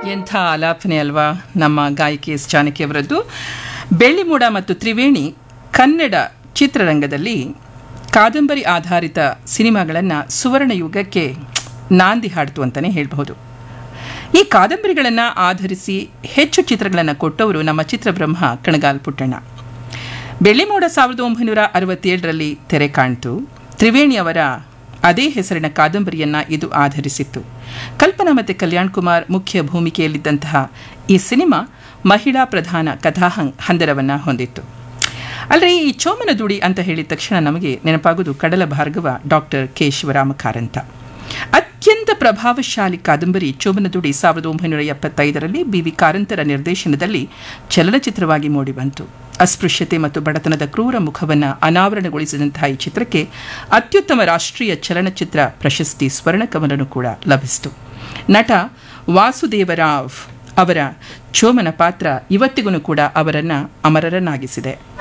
ಎಂಥ ಆಲಾಪನೆ ಅಲ್ವಾ ನಮ್ಮ ಗಾಯಕಿ ಎಸ್ ಜಾನಕಿಯವರದ್ದು. ಬೆಳ್ಳಿಮೋಡ ಮತ್ತು ತ್ರಿವೇಣಿ ಕನ್ನಡ ಚಿತ್ರರಂಗದಲ್ಲಿ ಕಾದಂಬರಿ ಆಧಾರಿತ ಸಿನಿಮಾಗಳನ್ನು ಸುವರ್ಣ ಯುಗಕ್ಕೆ ನಾಂದಿ ಹಾಡ್ತು ಅಂತಲೇ ಹೇಳಬಹುದು. ಈ ಕಾದಂಬರಿಗಳನ್ನು ಆಧರಿಸಿ ಹೆಚ್ಚು ಚಿತ್ರಗಳನ್ನು ಕೊಟ್ಟವರು ನಮ್ಮ ಚಿತ್ರಬ್ರಹ್ಮ ಕಣಗಾಲ್ ಪುಟ್ಟಣ್ಣ. ಬೆಳ್ಳಿಮೋಡ 1967ರಲ್ಲಿ ತೆರೆ ಕಾಣ್ತು. ತ್ರಿವೇಣಿ ಅವರ ಅದೇ ಹೆಸರಿನ ಕಾದಂಬರಿಯನ್ನು ಇದು ಆಧರಿಸಿತ್ತು. ಕಲ್ಪನಾ ಮತ್ತು ಕಲ್ಯಾಣ್ ಕುಮಾರ್ ಮುಖ್ಯ ಭೂಮಿಕೆಯಲ್ಲಿದ್ದಂತಹ ಈ ಸಿನಿಮಾ ಮಹಿಳಾ ಪ್ರಧಾನ ಕಥಾ ಹಂದರವನ್ನು ಹೊಂದಿತ್ತು. ಅಲ್ಲದೆ ಈ ಚೋಮನದುಡಿ ಅಂತ ಹೇಳಿದ ತಕ್ಷಣ ನಮಗೆ ನೆನಪಾಗೋದು ಕಡಲ ಭಾರ್ಗವ ಡಾಕ್ಟರ್ ಕೆ ಶಿವರಾಮ ಕಾರಂತ. ಅತ್ಯಂತ ಪ್ರಭಾವಶಾಲಿ ಕಾದಂಬರಿ ಚೋಮನದುಡಿ 1975ರಲ್ಲಿ ಬಿ.ವಿ. ಕಾರಂತರ ನಿರ್ದೇಶನದಲ್ಲಿ ಚಲನಚಿತ್ರವಾಗಿ ಮೂಡಿಬಂತು. ಅಸ್ಪೃಶ್ಯತೆ ಮತ್ತು ಬಡತನದ ಕ್ರೂರ ಮುಖವನ್ನು ಅನಾವರಣಗೊಳಿಸಿದಂತಹ ಈ ಚಿತ್ರಕ್ಕೆ ಅತ್ಯುತ್ತಮ ರಾಷ್ಟ್ರೀಯ ಚಲನಚಿತ್ರ ಪ್ರಶಸ್ತಿ ಸ್ವರ್ಣಕಮಲನೂ ಕೂಡ ಲಭಿಸಿತು. ನಟ ವಾಸುದೇವರಾವ್ ಅವರ ಚೋಮನ ಪಾತ್ರ ಇವತ್ತಿಗೂ ಕೂಡ ಅವರನ್ನು ಅಮರರನ್ನಾಗಿಸಿದೆ.